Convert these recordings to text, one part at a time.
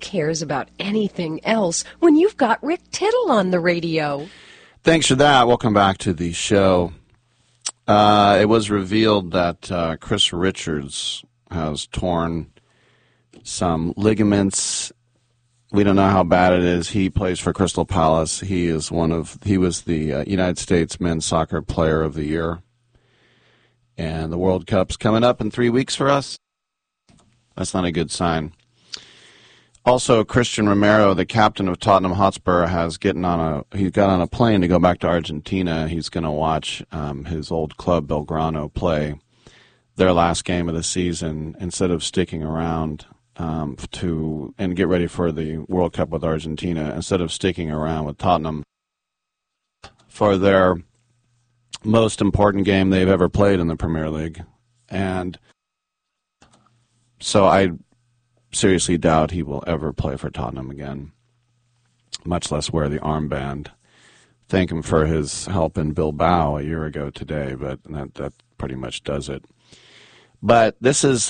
cares about anything else when you've got Rick Tittle on the radio? Thanks for that. Welcome back to the show. It was revealed that Chris Richards has torn some ligaments. We don't know how bad it is. He plays for Crystal Palace. He was the United States Men's Soccer Player of the Year. And the World Cup's coming up in 3 weeks for us. That's not a good sign. Also, Christian Romero, the captain of Tottenham Hotspur, he got on a plane to go back to Argentina. He's going to watch his old club, Belgrano, play their last game of the season instead of sticking around and get ready for the World Cup with Argentina, instead of sticking around with Tottenham for their most important game they've ever played in the Premier League. And so I seriously doubt he will ever play for Tottenham again, much less wear the armband. Thank him for his help in Bilbao a year ago today, but that pretty much does it. But this is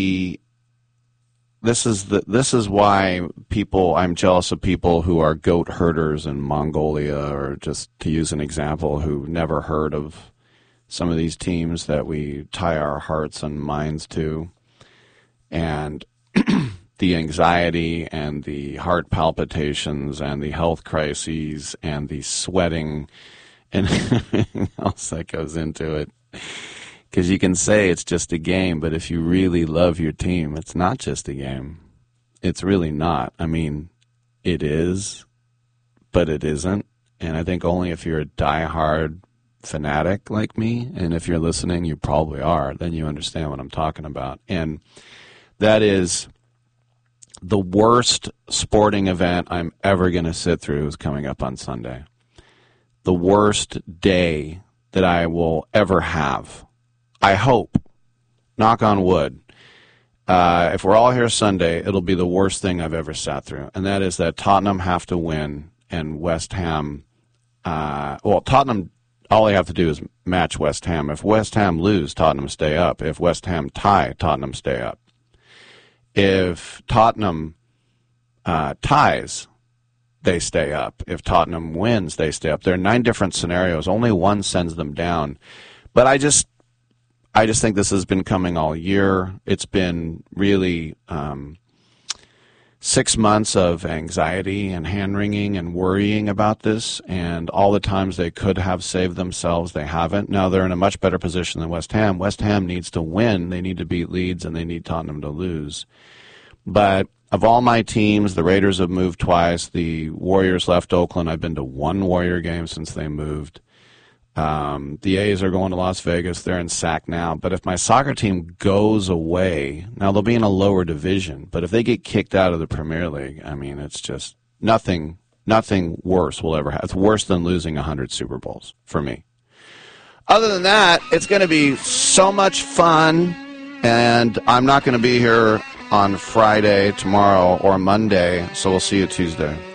why I'm jealous of people who are goat herders in Mongolia, or just to use an example, who never heard of some of these teams that we tie our hearts and minds to. And the anxiety and the heart palpitations and the health crises and the sweating and everything else that goes into it. Because you can say it's just a game, but if you really love your team, it's not just a game. It's really not. I mean, it is, but it isn't. And I think only if you're a diehard fanatic like me, and if you're listening, you probably are, then you understand what I'm talking about. And that is the worst sporting event I'm ever going to sit through is coming up on Sunday. The worst day that I will ever have. I hope, knock on wood, if we're all here Sunday, it'll be the worst thing I've ever sat through. And that is that Tottenham have to win and West Ham, Tottenham, all they have to do is match West Ham. If West Ham lose, Tottenham stay up. If West Ham tie, Tottenham stay up. If Tottenham ties, they stay up. If Tottenham wins, they stay up. There are 9 different scenarios. Only one sends them down. But I just think this has been coming all year. It's been really 6 months of anxiety and hand-wringing and worrying about this, and all the times they could have saved themselves, they haven't. Now they're in a much better position than West Ham. West Ham needs to win. They need to beat Leeds, and they need Tottenham to lose. But of all my teams, the Raiders have moved twice. The Warriors left Oakland. I've been to 1 Warrior game since they moved. The A's are going to Las Vegas. They're in SAC now. But if my soccer team goes away, now they'll be in a lower division, but if they get kicked out of the Premier League, I mean, it's just nothing worse will ever happen. It's worse than losing 100 Super Bowls for me. Other than that, it's going to be so much fun, and I'm not going to be here on Friday, tomorrow, or Monday, so we'll see you Tuesday.